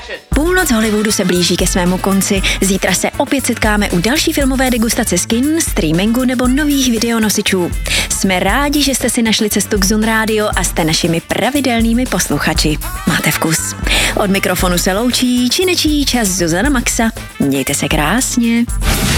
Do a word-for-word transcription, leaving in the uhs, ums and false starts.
Půlnoc Hollywoodu se blíží ke svému konci. Zítra se opět setkáme u další filmové degustace z kin, streamingu nebo nových videonosičů. Jsme rádi, že jste si našli cestu k Zun Radio a jste našimi pravidelnými posluchači. Máte vkus. Od mikrofonu se loučí činečí čas Zuzana Maxa. Mějte se krásně.